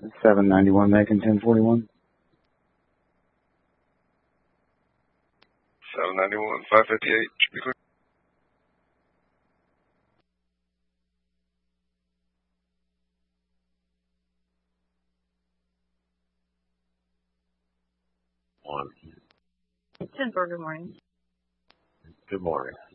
791 Macon 1041. 791 558. Should be clear. One. 10-4, good morning. Good morning.